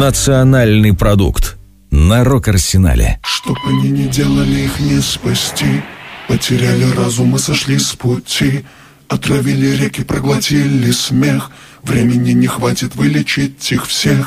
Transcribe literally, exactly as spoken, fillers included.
Национальный продукт на Рок-Арсенале. Чтоб они не делали, их не спасти. Потеряли разум и сошли с пути. Отравили реки, проглотили смех. Времени не хватит вылечить их всех.